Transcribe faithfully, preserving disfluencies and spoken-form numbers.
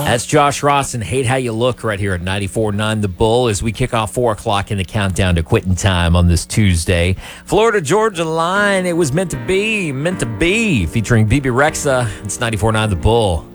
That's Josh Ross and Hate How You Look right here at ninety-four point nine The Bull as we kick off four o'clock in the countdown to quitting time on this Tuesday. Florida Georgia Line, it was meant to be, meant to be, featuring B B Rexa. It's ninety-four point nine The Bull.